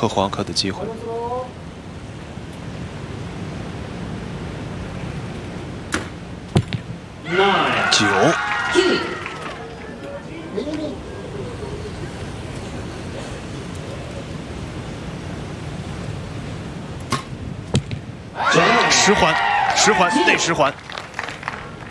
克黄克的机会。9。10环，10环得10环。